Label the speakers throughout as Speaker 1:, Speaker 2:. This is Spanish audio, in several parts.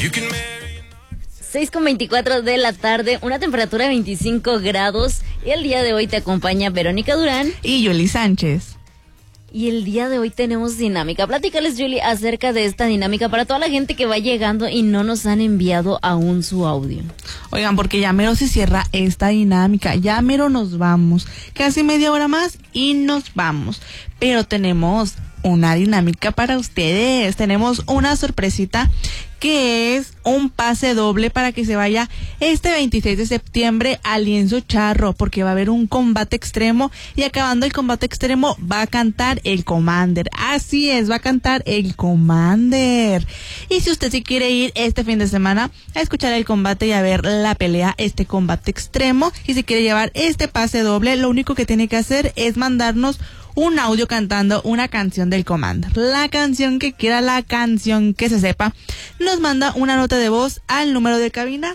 Speaker 1: 6:24 de la tarde, una temperatura de 25 grados. Y el día de hoy te acompaña Verónica Durán
Speaker 2: y Yuli Sánchez.
Speaker 1: Y el día de hoy tenemos dinámica. Platícales, Yuli, acerca de esta dinámica para toda la gente que va llegando y no nos han enviado aún su audio.
Speaker 2: Oigan, porque ya mero se cierra esta dinámica, ya mero nos vamos. Casi media hora más y nos vamos. Pero tenemos una dinámica para ustedes. Tenemos una sorpresita que es un pase doble para que se vaya este 26 de septiembre al Lienzo Charro, porque va a haber un combate extremo y acabando el combate extremo va a cantar el Commander. Así es, va a cantar el Commander. Y si usted sí quiere ir este fin de semana a escuchar el combate y a ver la pelea, este combate extremo, y si quiere llevar este pase doble, lo único que tiene que hacer es mandarnos un audio cantando una canción del Commander. La canción que quiera, la canción que se sepa. Nos manda una nota de voz al número de cabina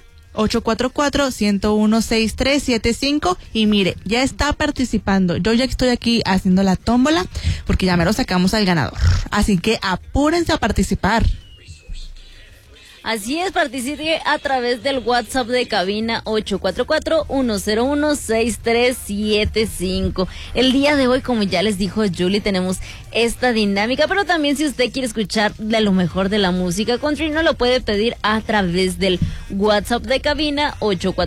Speaker 2: 844-101-6375 y mire, ya está participando. Yo ya estoy aquí haciendo la tómbola porque ya me lo sacamos al ganador. Así que apúrense a participar.
Speaker 1: Así es, participe a través del WhatsApp de cabina 844-101-6375. El día de hoy, como ya les dijo Julie, tenemos esta dinámica, pero también si usted quiere escuchar de lo mejor de la música country, no lo puede pedir a través del WhatsApp de cabina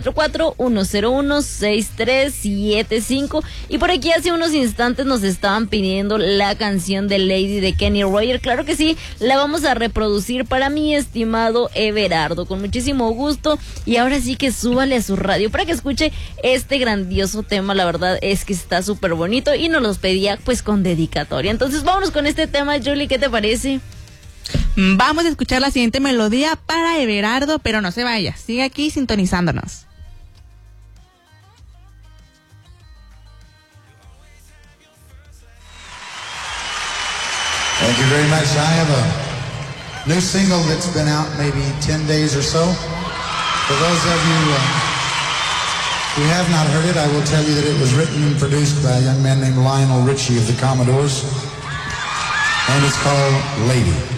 Speaker 1: 844-101-6375. Y por aquí hace unos instantes nos estaban pidiendo la canción de Lady de Kenny Rogers. Claro que sí, la vamos a reproducir para mi estimado Everardo, con muchísimo gusto. Y ahora sí que súbale a su radio para que escuche este grandioso tema. La verdad es que está súper bonito y nos los pedía pues con dedicatoria. Entonces vámonos con este tema, Julie, ¿qué te parece?
Speaker 2: Vamos a escuchar la siguiente melodía para Everardo, pero no se vaya, sigue aquí sintonizándonos.
Speaker 3: Thank you very much. I have a new single that's been out maybe 10 days or so. For those of you who have not heard it, I will tell you that it was written and produced by a young man named Lionel Richie of the Commodores. And it's called Lady.